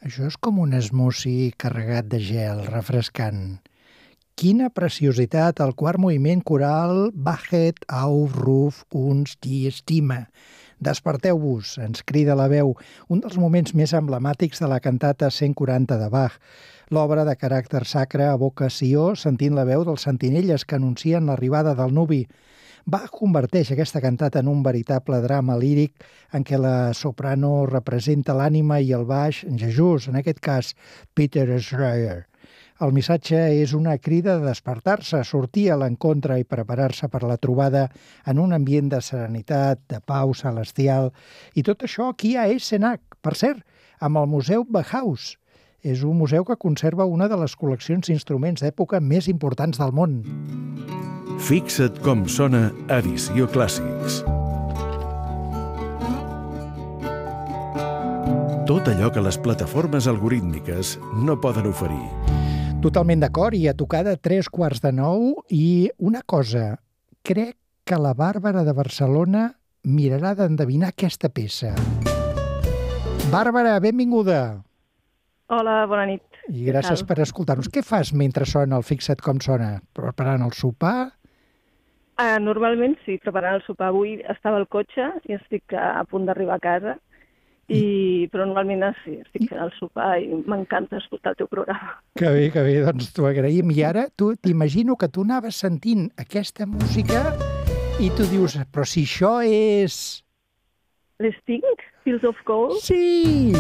Això és com un smoothie carregat de gel, refrescant. Quina preciositat el quart moviment coral Wachet auf, ruf uns die Stimme. Desperteu-vos, ens crida la veu, un dels moments més emblemàtics de la cantata 140 de Bach. L'obra de caràcter sacre evoca Sió sentint la veu dels sentinelles que anuncien l'arribada del nuvi. Bach converteix aquesta cantata en un veritable drama líric en què la soprano representa l'ànima i el baix, Jesús, en aquest cas, Peter Schreier. El missatge és una crida de despertar-se, sortir a l'encontre i preparar-se per la trobada en un ambient de serenitat, de pau celestial. I tot això aquí a Eisenach, per cert, amb el Museu Bauhaus. És un museu que conserva una de les col·leccions d'instruments d'època més importants del món. Fixa't com sona Edició Clàssics. Tot allò que les plataformes algorítmiques no poden oferir. Totalment d'acord, i a tocar de 8:45, i una cosa, crec que la Bàrbara de Barcelona mirarà d'endevinar aquesta peça. Bàrbara, benvinguda. Hola, bona nit. I gràcies per escoltar-nos. Què fas mentre sona el Fixa't com sona? Preparant el sopar? Normalment sí, preparant el sopar. Avui estava al cotxe i estic a punt d'arribar a casa, però normalment sí, estic fent el sopar i m'encanta escoltar el teu programa. Que bé, doncs t'ho agraïm. I ara t'imagino que tu anaves sentint aquesta música i tu dius, però si això és... L'Sting? Fields of Gold? Sí!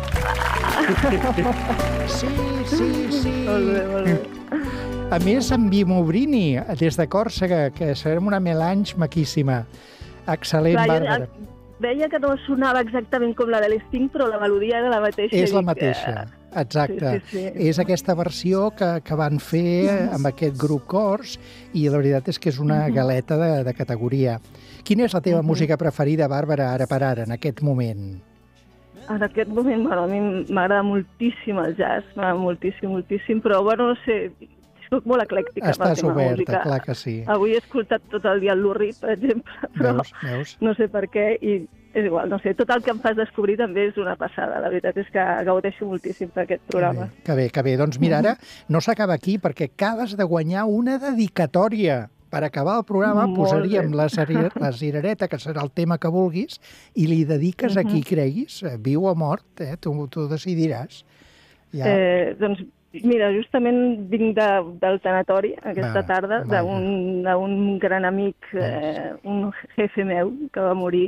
Sí. Molt bé. A més, en Vimo Brini, des de Còrsega, que serem una melange maquíssima. Excel·lent, Bàrbara. Veia que no sonava exactament com la de l'Sting, però la melodia era la mateixa. És la mateixa, exacte. Sí. És aquesta versió que van fer amb aquest grup Cors, i la veritat és que és una galeta de categoria. Quina és la teva música preferida, Bàrbara, ara per ara, en aquest moment? En aquest moment, a mi m'agrada moltíssim el jazz, m'agrada moltíssim, però, no sé, soc molt eclèctica. Estàs oberta, clar que sí. Avui he escoltat tot el dia el Lou Reed, per exemple, però Veus? No sé per què, i és igual, no sé, tot el que em fas descobrir també és una passada. La veritat és que gaudeixo moltíssim d'aquest programa. Que bé. Doncs mira, ara no s'acaba aquí, perquè acabes de guanyar una dedicatòria. Per acabar el programa posaríem la cirereta, que serà el tema que vulguis, i li dediques a qui creguis, viu o mort, tu decidiràs. Doncs mira, justament vinc del tanatori aquesta tarda, d'un gran amic, un jefe meu que va morir,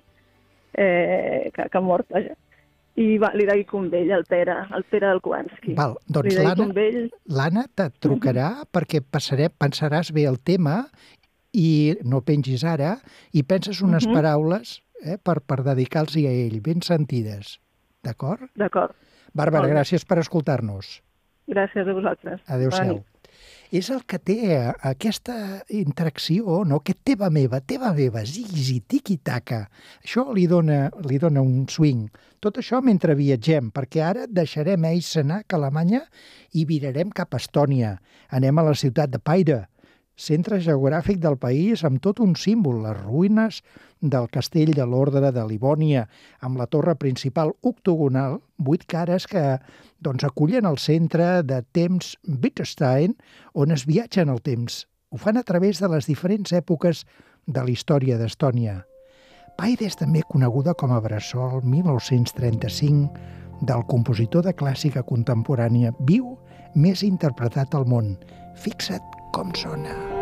que ha mort, vaja. I li dedico un vell, el Pere del Kowalski. Val, doncs l'Anna et trucarà perquè pensaràs bé el tema i no pengis ara i penses unes paraules per dedicar-los a ell, ben sentides. D'acord? D'acord. Bàrbara, gràcies per escoltar-nos. Gràcies a vosaltres. Adéu-siau. És el que té aquesta interacció, no? Aquest teva meva, zizi, tiki-taka. Això li dona un swing. Tot això mentre viatgem, perquè ara deixarem Eisenach, Alemanya, i virarem cap a Estònia. Anem a la ciutat de Paide, centre geogràfic del país amb tot un símbol, les ruïnes del castell de l'Ordre de Livònia, amb la torre principal octogonal, 8 cares que acullen el centre de temps Wittgenstein, on es viatja en el temps. Ho fan a través de les diferents èpoques de la història d'Estònia. Paide és també coneguda com a bressol 1935 del compositor de clàssica contemporània viu més interpretat al món. Fixa't com sona.